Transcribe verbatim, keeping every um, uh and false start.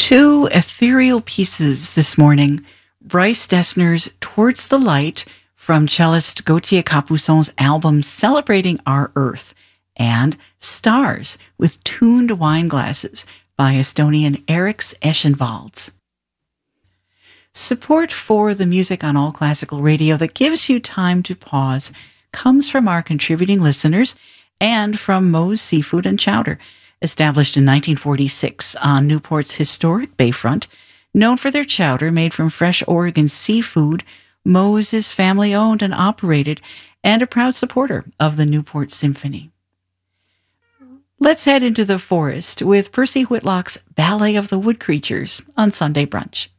Two ethereal pieces this morning. Bryce Dessner's Towards the Light from cellist Gauthier Capuçon's album Celebrating Our Earth, and Stars with Tuned Wine Glasses by Estonian Eriks Eschenwalds. Support for the music on All Classical Radio that gives you time to pause comes from our contributing listeners and from Moe's Seafood and Chowder, established in nineteen forty-six on Newport's historic bayfront. Known for their chowder made from fresh Oregon seafood, Moe's is family-owned and operated and a proud supporter of the Newport Symphony. Let's head into the forest with Percy Whitlock's Ballet of the Wood Creatures on Sunday Brunch.